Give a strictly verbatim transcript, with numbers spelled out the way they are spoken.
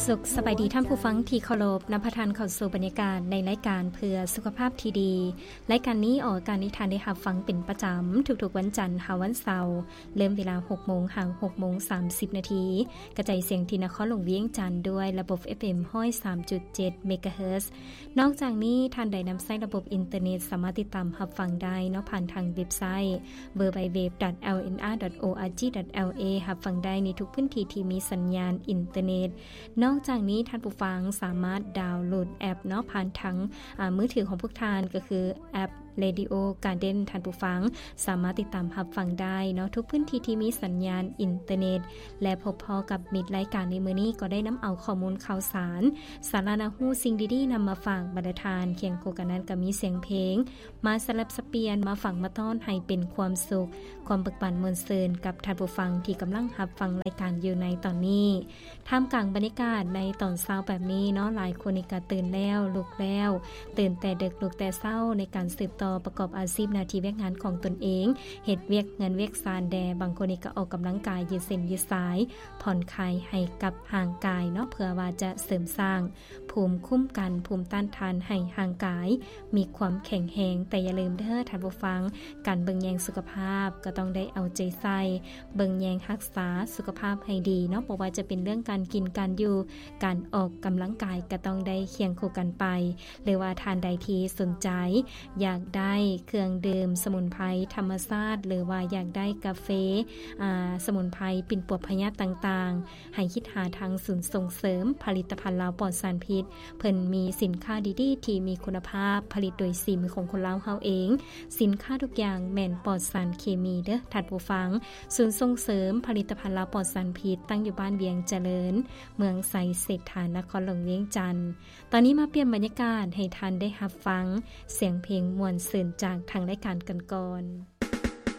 สุขสบายดีท่านผู้ฟังที่เคารพนำพระทานเข้าสู่บรรยากาศในรายการเพื่อสุขภาพที่ดีรายการนี้ออกอากาศนิทานได้รับฟังเป็นประจำทุกๆวันจันทร์หาวันเสาร์เริ่มเวลา หกโมง ถึง หกโมงสามสิบ นาทีกระจายเสียงที่นครหลวงเวียงจันทร์ด้วยระบบ เอฟ เอ็ม หนึ่งร้อยสามจุดเจ็ด เมกะเฮิรตซ์นอกจากนี้ท่านใดนำใช้ระบบอินเทอร์เน็ตสามารถติดตามรับฟังได้เนาะผ่านทางเว็บไซต์ ดับเบิลยู ดับเบิลยู ดับเบิลยู ดอท แอล เอ็น อาร์ ดอท โอ อาร์ จี ดอท แอล เอ รับฟังได้ในทุกพื้นที่ที่มีสัญญาณอินเทอร์เน็ตนอกจากนี้ท่านผู้ฟังสามารถดาวน์โหลดแอปเนาะผ่านทั้งมือถือของพวกท่านก็คือแอปRadio Garden ท่านผู้ฟังสามารถติดตามรับฟังได้เนาะทุกพื้นที่ที่มีสัญญาณอินเทอร์เน็ตและพบพอกับมิตรรายการในมื้อนี้ก็ได้นำเอาข้อมูลข่าวสารสาระน่ารู้สิ่งดีๆนำมาฝากบรรดาทานเคียงคู่กันนั้นก็มีเสียงเพลงมาสลับสเปียนมาฟังมาต้อนให้เป็นความสุขความเบิกบานมวลซื่นกับท่านผู้ฟังที่กำลังรับฟังรายการอยู่ในตอนนี้ท่ามกลางบรรยากาศในตอนเช้าแบบนี้เนาะหลายคนนี่ก็ตื่นแล้วลุกแล้วตื่นแต่ดึกลุกแต่เช้าในการสืบต่อประกอบอาชีพหน้าที่เวียกงานของตนเองเฮ็ดเวียกเงินเวียกซานแดบางคนนี่ก็ออกกำลังกายยืดเส้นยืดสายผ่อนคลายให้กับร่างกายเนาะเพื่อว่าจะเสริมสร้างภูมิคุ้มกันภูมิต้านทานให้ร่างกายมีความแข็งแรงแต่อย่าลืมเด้อท่านผู้ฟังการเบิ่งแยงสุขภาพก็ต้องได้เอาใจใส่เบิ่งแยงรักษาสุขภาพให้ดีเนาะบ่ว่าจะเป็นเรื่องการกินการอยู่การออกกำลังกายก็ต้องได้เคียงคู่กันไปหรือว่าทานใดที่สนใจอยากได้เครื่องดื่มสมุนไพรธรรมชาติหรือว่าอยากได้กาแฟอ่าสมุนไพรปิ่นปวดพยาธิต่างๆให้คิดหาทางศูนย์ส่งเสริมผลิตภัณฑ์ลาวปลอดสารพิษเพิ่นมีสินค้าดีๆที่มีคุณภาพผลิตโดยสีมือของคนลาวเฮาเองสินค้าทุกอย่างแม่นปลอดสารเคมีเด้อท่านผู้ฟังศูนย์ส่งเสริมผลิตภัณฑ์ลาวปลอดสารพิษตั้งอยู่บ้านเวียงเจริญเมืองไสเศรษฐานครหลวงเวียงจันทน์ตอนนี้มาเปลี่ยนบรรยากาศให้ท่านได้รับฟังเสียงเพลงม่วนซื่นจากทางรายการกันก่อน